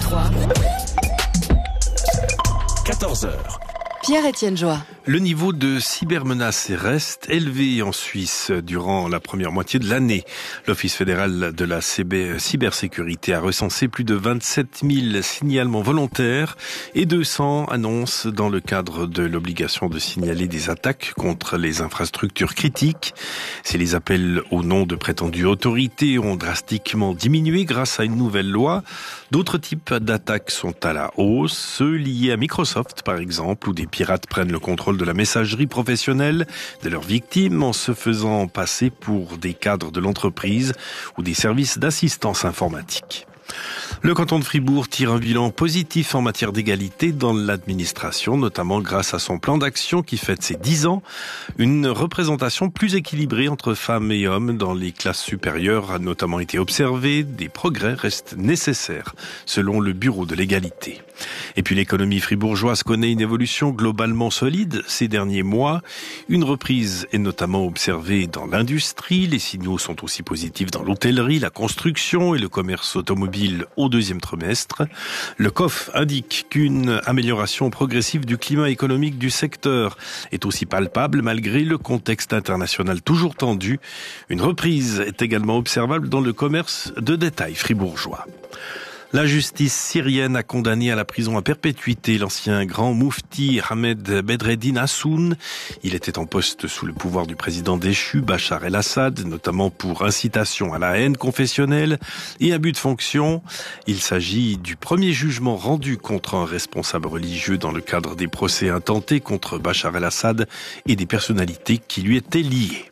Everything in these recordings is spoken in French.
Détroit. 14h. Pierre-Étienne Joie. Le niveau de cybermenace reste élevé en Suisse durant la première moitié de l'année. L'Office fédéral de la cybersécurité a recensé plus de 27 000 signalements volontaires et 200 annonces dans le cadre de l'obligation de signaler des attaques contre les infrastructures critiques. Si les appels au nom de prétendues autorités ont drastiquement diminué grâce à une nouvelle loi, d'autres types d'attaques sont à la hausse, ceux liés à Microsoft par exemple, où des pirates prennent le contrôle de la messagerie professionnelle de leurs victimes en se faisant passer pour des cadres de l'entreprise ou des services d'assistance informatique. Le canton de Fribourg tire un bilan positif en matière d'égalité dans l'administration, notamment grâce à son plan d'action qui fête ses 10 ans. Une représentation plus équilibrée entre femmes et hommes dans les classes supérieures a notamment été observée. Des progrès restent nécessaires, selon le Bureau de l'égalité. Et puis l'économie fribourgeoise connaît une évolution globalement solide ces derniers mois. Une reprise est notamment observée dans l'industrie. Les signaux sont aussi positifs dans l'hôtellerie, la construction et le commerce automobile au deuxième trimestre. Le COF indique qu'une amélioration progressive du climat économique du secteur est aussi palpable malgré le contexte international toujours tendu. Une reprise est également observable dans le commerce de détail fribourgeois. La justice syrienne a condamné à la prison à perpétuité l'ancien grand moufti Ahmed Bedreddine Hassoun. Il était en poste sous le pouvoir du président déchu Bachar el-Assad, notamment pour incitation à la haine confessionnelle et abus de fonction. Il s'agit du premier jugement rendu contre un responsable religieux dans le cadre des procès intentés contre Bachar el-Assad et des personnalités qui lui étaient liées.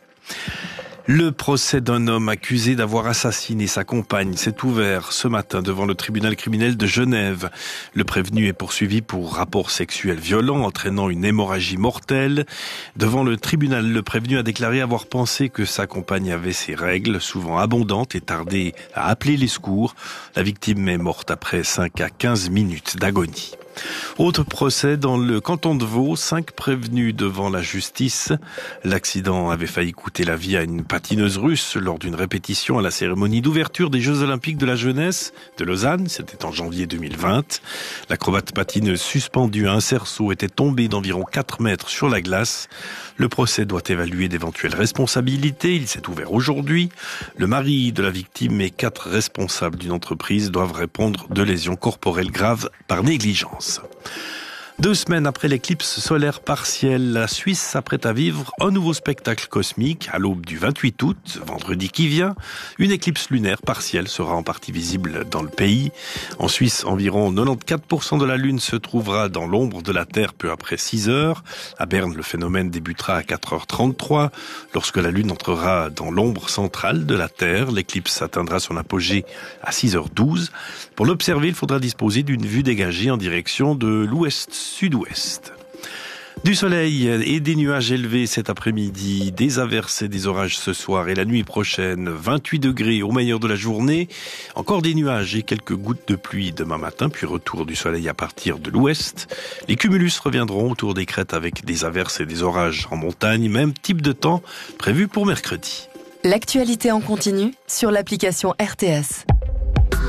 Le procès d'un homme accusé d'avoir assassiné sa compagne s'est ouvert ce matin devant le tribunal criminel de Genève. Le prévenu est poursuivi pour rapport sexuel violent entraînant une hémorragie mortelle. Devant le tribunal, le prévenu a déclaré avoir pensé que sa compagne avait ses règles, souvent abondantes, et tardé à appeler les secours. La victime est morte après 5 à 15 minutes d'agonie. Autre procès dans le canton de Vaud, 5 prévenus devant la justice. L'accident avait failli coûter la vie à une patineuse russe lors d'une répétition à la cérémonie d'ouverture des Jeux Olympiques de la jeunesse de Lausanne. C'était en janvier 2020. L'acrobate patineuse suspendue à un cerceau était tombée d'environ 4 mètres sur la glace. Le procès doit évaluer d'éventuelles responsabilités. Il s'est ouvert aujourd'hui. Le mari de la victime et 4 responsables d'une entreprise doivent répondre de lésions corporelles graves par négligence. 2 semaines après l'éclipse solaire partielle, la Suisse s'apprête à vivre un nouveau spectacle cosmique à l'aube du 28 août, vendredi qui vient. Une éclipse lunaire partielle sera en partie visible dans le pays. En Suisse, environ 94% de la Lune se trouvera dans l'ombre de la Terre peu après 6 heures. À Berne, le phénomène débutera à 4h33. Lorsque la Lune entrera dans l'ombre centrale de la Terre, l'éclipse atteindra son apogée à 6h12. Pour l'observer, il faudra disposer d'une vue dégagée en direction de l'ouest-sud-ouest. Du soleil et des nuages élevés cet après-midi, des averses et des orages ce soir et la nuit prochaine, 28 degrés au meilleur de la journée, encore des nuages et quelques gouttes de pluie demain matin, puis retour du soleil à partir de l'ouest. Les cumulus reviendront autour des crêtes avec des averses et des orages en montagne, même type de temps prévu pour mercredi. L'actualité en continu sur l'application RTS.